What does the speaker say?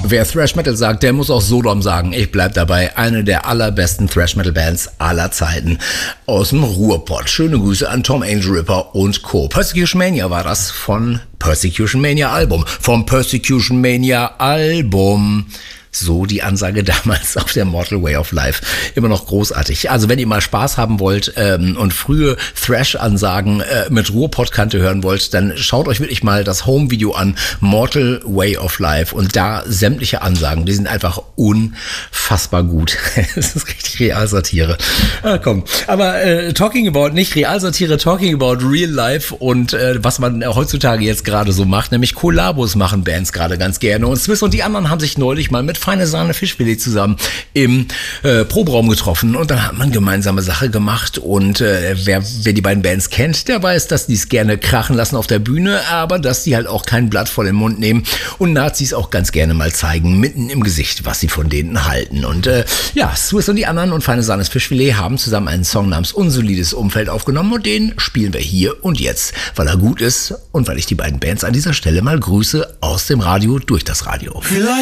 Wer Thrash Metal sagt, der muss auch Sodom sagen. Ich bleib dabei. Eine der allerbesten Thrash Metal Bands aller Zeiten aus dem Ruhrpott. Schöne Grüße an Tom Angel Ripper und Co. Persecution Mania war das von Persecution Mania Album. Vom Persecution Mania Album. So die Ansage damals auf der Mortal Way of Life. Immer noch großartig. Also wenn ihr mal Spaß haben wollt und frühe Thrash-Ansagen mit Ruhrpott-Kante hören wollt, dann schaut euch wirklich mal das Home-Video an, Mortal Way of Life. Und da sämtliche Ansagen, die sind einfach unfassbar gut. Das ist richtig Realsatire. Komm, aber talking about, nicht Realsatire, talking about real life und was man heutzutage jetzt gerade so macht, nämlich Kollabos machen Bands gerade ganz gerne. Und Swiss und die anderen haben sich neulich mal mit Feine Sahne Fischfilet zusammen im Proberaum getroffen und dann hat man gemeinsame Sache gemacht und wer die beiden Bands kennt, der weiß, dass die es gerne krachen lassen auf der Bühne, aber dass die halt auch kein Blatt vor den Mund nehmen und Nazis auch ganz gerne mal zeigen, mitten im Gesicht, was sie von denen halten. Und ja, Swiss und die anderen und Feine Sahne Fischfilet haben zusammen einen Song namens Unsolides Umfeld aufgenommen und den spielen wir hier und jetzt, weil er gut ist und weil ich die beiden Bands an dieser Stelle mal grüße aus dem Radio durch das Radio.